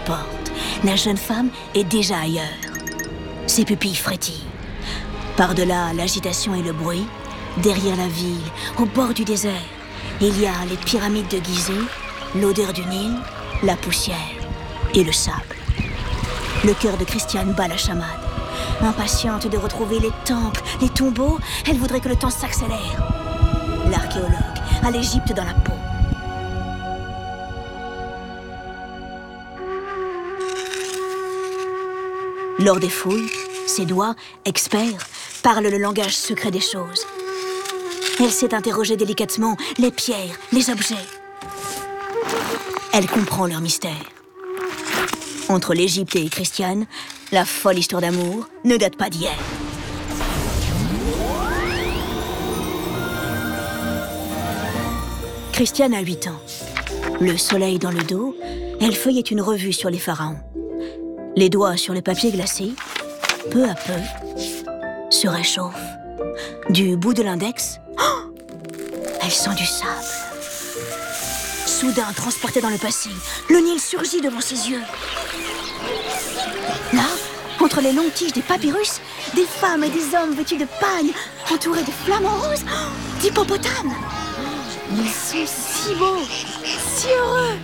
porte, la jeune femme est déjà ailleurs. Ses pupilles frétillent. Par-delà l'agitation et le bruit, derrière la ville, au bord du désert, il y a les pyramides de Gizeh, l'odeur du Nil, la poussière et le sable. Le cœur de Christiane bat la chamade. Impatiente de retrouver les temples, les tombeaux, elle voudrait que le temps s'accélère. L'archéologue a l'Égypte dans la peau. Lors des fouilles, ses doigts, experts, parlent le langage secret des choses. Elle sait interroger délicatement les pierres, les objets. Elle comprend leur mystère. Entre l'Égypte et Christiane, la folle histoire d'amour ne date pas d'hier. Christiane a 8 ans. Le soleil dans le dos, elle feuillette une revue sur les pharaons. Les doigts sur le papier glacé, peu à peu, se réchauffent. Du bout de l'index, elle sent du sable. Soudain, transportée dans le passé, le Nil surgit devant ses yeux. Là, entre les longues tiges des papyrus, des femmes et des hommes vêtus de pagne, entourés de flamants roses, d'hippopotames. Ils sont si beaux, si heureux.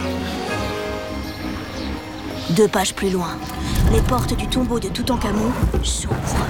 2 pages plus loin, les portes du tombeau de Toutankhamon s'ouvrent.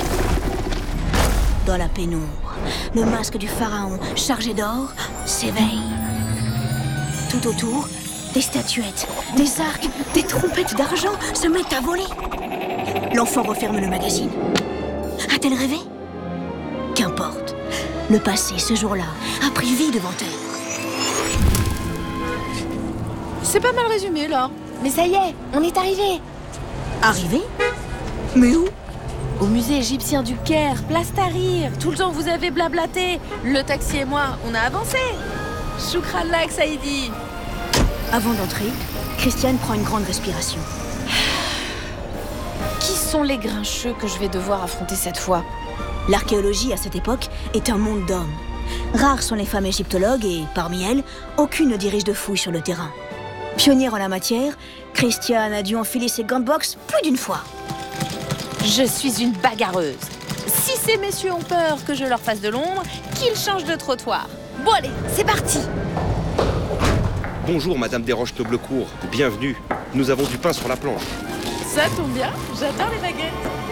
Dans la pénombre, le masque du pharaon, chargé d'or, s'éveille. Tout autour, des statuettes, des arcs, des trompettes d'argent se mettent à voler. L'enfant referme le magazine. A-t-elle rêvé? Qu'importe. Le passé, ce jour-là, a pris vie devant elle. C'est pas mal résumé, là. Mais ça y est, on est arrivé. Arrivé? Mais où? Au musée égyptien du Caire, place Tahrir. Tout le temps vous avez blablaté. Le taxi et moi, on a avancé. Choukran lak, Saïdi. Avant d'entrer, Christiane prend une grande respiration. Qui sont les grincheux que je vais devoir affronter cette fois? L'archéologie, à cette époque, est un monde d'hommes. Rares sont les femmes égyptologues et, parmi elles, aucune ne dirige de fouilles sur le terrain. Pionnière en la matière, Christiane a dû enfiler ses gants de boxe plus d'une fois. Je suis une bagarreuse. Si ces messieurs ont peur que je leur fasse de l'ombre, qu'ils changent de trottoir. Bon allez, c'est parti. Bonjour Madame Desroches-Noblecourt, bienvenue. Nous avons du pain sur la planche. Ça tombe bien, j'adore les baguettes.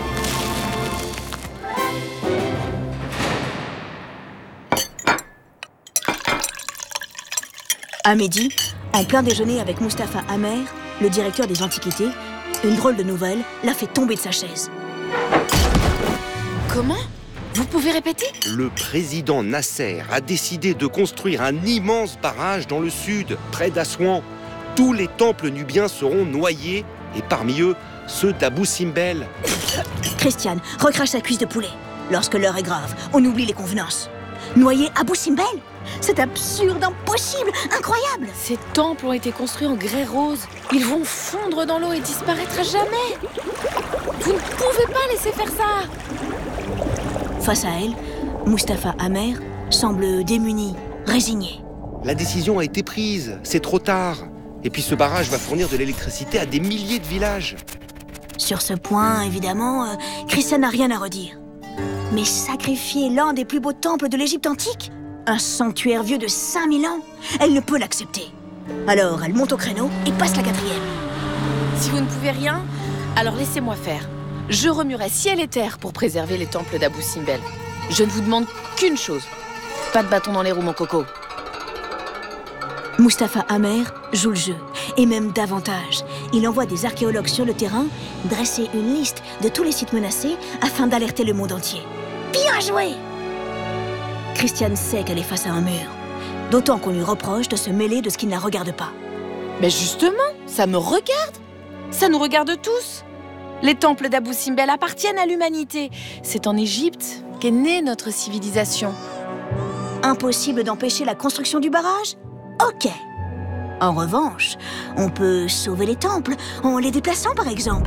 À midi, en plein déjeuner avec Mustapha Amer, le directeur des Antiquités, une drôle de nouvelle l'a fait tomber de sa chaise. Comment? Vous pouvez répéter? Le président Nasser a décidé de construire un immense barrage dans le sud, près d'Assouan. Tous les temples nubiens seront noyés, et parmi eux, ceux d'Abou Simbel. Christiane recrache sa cuisse de poulet. Lorsque l'heure est grave, on oublie les convenances. Noyer Abou Simbel? C'est absurde, impossible, incroyable. Ces temples ont été construits en grès rose. Ils vont fondre dans l'eau et disparaître à jamais. Vous ne pouvez pas laisser faire ça. Face à elle, Mustapha Amer semble démuni, résigné. La décision a été prise, c'est trop tard. Et puis ce barrage va fournir de l'électricité à des milliers de villages. Sur ce point, évidemment, Christiane n'a rien à redire. Mais sacrifier l'un des plus beaux temples de l'Égypte antique? Un sanctuaire vieux de 5000 ans? Elle ne peut l'accepter. Alors, elle monte au créneau et passe la 4e. Si vous ne pouvez rien, alors laissez-moi faire. Je remuerai ciel et terre pour préserver les temples d'Abou Simbel. Je ne vous demande qu'une chose. Pas de bâton dans les roues, mon coco. Mustapha Amer joue le jeu, et même davantage. Il envoie des archéologues sur le terrain dresser une liste de tous les sites menacés afin d'alerter le monde entier. Bien joué! Christiane sait qu'elle est face à un mur, d'autant qu'on lui reproche de se mêler de ce qui ne la regarde pas. Mais justement, ça me regarde. Ça nous regarde tous. Les temples d'Abou Simbel appartiennent à l'humanité. C'est en Égypte qu'est née notre civilisation. Impossible d'empêcher la construction du barrage? Ok. En revanche, on peut sauver les temples en les déplaçant par exemple.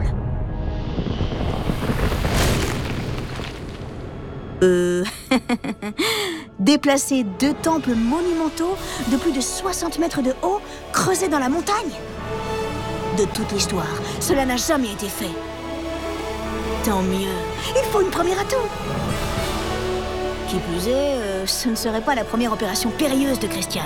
Déplacer 2 temples monumentaux de plus de 60 mètres de haut, creusés dans la montagne. de toute l'histoire. Cela n'a jamais été fait. Tant mieux. Il faut une première atout. Qui plus est, ce ne serait pas la première opération périlleuse de Christiane.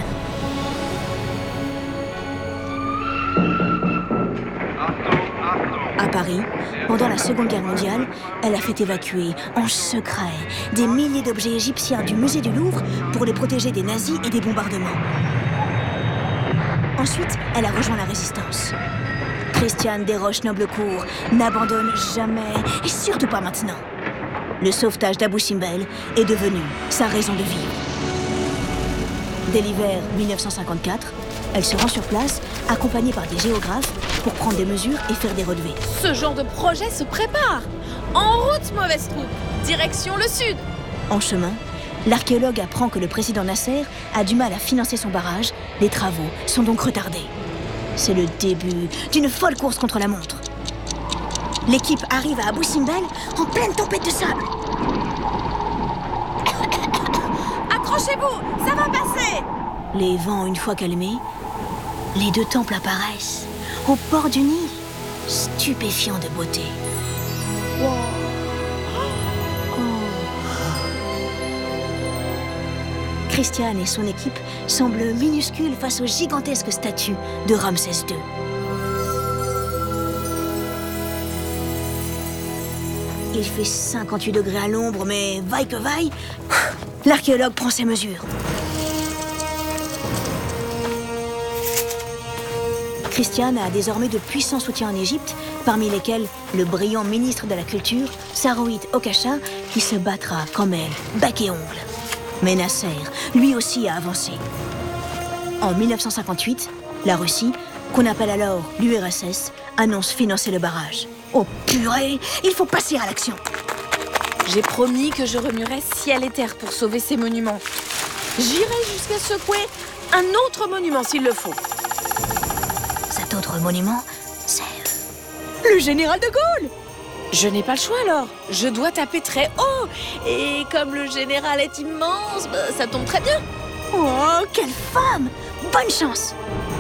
À Paris, pendant la Seconde Guerre mondiale, elle a fait évacuer en secret des milliers d'objets égyptiens du musée du Louvre pour les protéger des nazis et des bombardements. Ensuite, elle a rejoint la résistance. Christiane Desroches-Noblecourt n'abandonne jamais, et surtout pas maintenant. Le sauvetage d'Abou Simbel est devenu sa raison de vivre. Dès l'hiver 1954, elle se rend sur place, accompagnée par des géographes, pour prendre des mesures et faire des relevés. Ce genre de projet se prépare. En route, mauvaise troupe. Direction le sud. En chemin, l'archéologue apprend que le président Nasser a du mal à financer son barrage. Les travaux sont donc retardés. C'est le début d'une folle course contre la montre. L'équipe arrive à Abou Simbel en pleine tempête de sable. Accrochez-vous, ça va passer. Les vents une fois calmés, les deux temples apparaissent au bord du Nil, stupéfiants de beauté. Wow. Christiane et son équipe semblent minuscules face aux gigantesques statues de Ramsès II. Il fait 58 degrés à l'ombre, mais vaille que vaille, l'archéologue prend ses mesures. Christiane a désormais de puissants soutiens en Égypte, parmi lesquels le brillant ministre de la Culture, Saroïd Okasha, qui se battra comme elle, bec et ongles. Mais Nasser, lui aussi, a avancé. En 1958, la Russie, qu'on appelle alors l'URSS, annonce financer le barrage. Oh purée, il faut passer à l'action. J'ai promis que je remuerais ciel et terre pour sauver ces monuments. J'irai jusqu'à secouer un autre monument s'il le faut. Cet autre monument, c'est le général de Gaulle. Je n'ai pas le choix alors. Je dois taper très haut. Et comme le général est immense, ça tombe très bien. Oh, quelle femme! Bonne chance!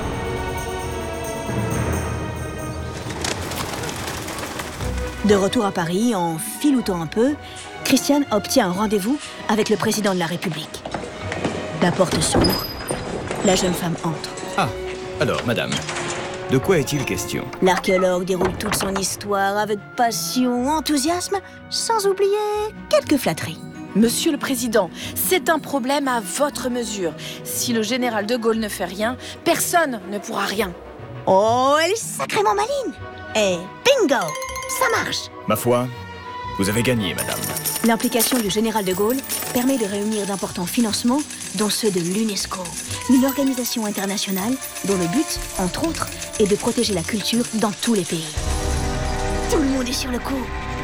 De retour à Paris, en filoutant un peu, Christiane obtient un rendez-vous avec le président de la République. La porte s'ouvre. La jeune femme entre. Ah, alors, madame, de quoi est-il question? L'archéologue déroule toute son histoire avec passion, enthousiasme, sans oublier quelques flatteries. Monsieur le Président, c'est un problème à votre mesure. Si le général de Gaulle ne fait rien, personne ne pourra rien. Oh, elle est sacrément maligne! Et bingo! Ça marche! Ma foi, vous avez gagné, madame. L'implication du général de Gaulle permet de réunir d'importants financements, dont ceux de l'UNESCO, une organisation internationale dont le but, entre autres, est de protéger la culture dans tous les pays. Tout le monde est sur le coup.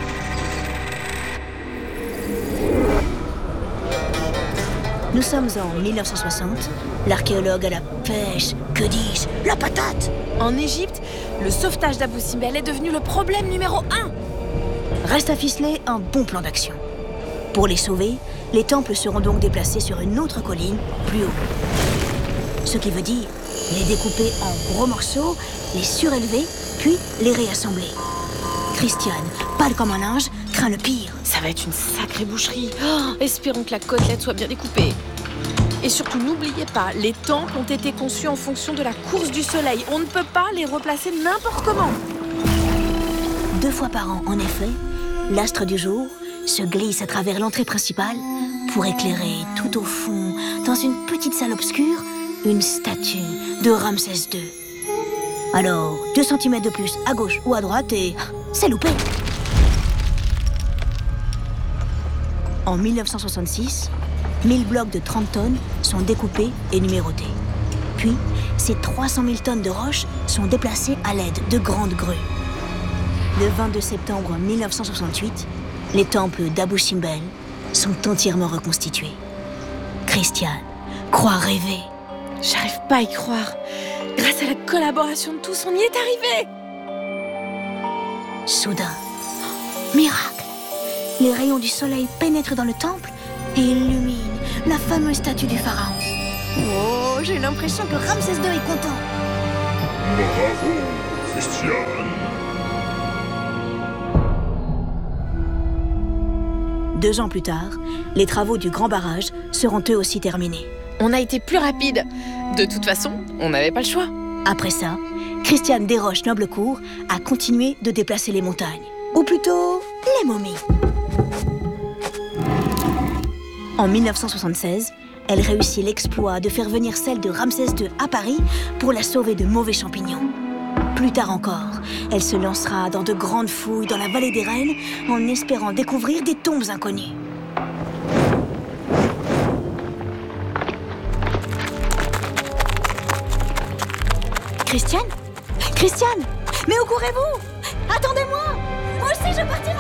Nous sommes en 1960, l'archéologue à la pêche, que dis-je, la patate! En Égypte, le sauvetage d'Abou Simbel est devenu le problème numéro 1. Reste à ficeler un bon plan d'action. Pour les sauver, les temples seront donc déplacés sur une autre colline, plus haut. Ce qui veut dire les découper en gros morceaux, les surélever, puis les réassembler. Christiane, pâle comme un linge, craint le pire. Ça va être une sacrée boucherie. Oh, espérons que la côtelette soit bien découpée. Et surtout, n'oubliez pas, les temples ont été conçus en fonction de la course du soleil. On ne peut pas les replacer n'importe comment. 2 fois par an, en effet, l'astre du jour se glisse à travers l'entrée principale pour éclairer tout au fond, dans une petite salle obscure, une statue de Ramsès II. Alors, 2 cm de plus à gauche ou à droite et c'est loupé. En 1966, 1000 blocs de 30 tonnes sont découpés et numérotés. Puis, ces 300 000 tonnes de roches sont déplacées à l'aide de grandes grues. Le 22 septembre 1968, les temples d'Abou Simbel sont entièrement reconstitués. Christiane croit rêver. J'arrive pas à y croire. Grâce à la collaboration de tous, on y est arrivé. Soudain, miracle! Les rayons du soleil pénètrent dans le temple et illuminent la fameuse statue du pharaon. Oh, j'ai l'impression que Ramsès II est content. Bravo, 2 ans plus tard, les travaux du Grand Barrage seront eux aussi terminés. On a été plus rapide. De toute façon, on n'avait pas le choix. Après ça, Christiane Desroches-Noblecourt a continué de déplacer les montagnes. Ou plutôt, les momies. En 1976, elle réussit l'exploit de faire venir celle de Ramsès II à Paris pour la sauver de mauvais champignons. Plus tard encore, elle se lancera dans de grandes fouilles dans la vallée des Reines en espérant découvrir des tombes inconnues. Christiane ? Christiane ? Mais où courez-vous ? Attendez-moi ! Moi aussi, je partirai en avant !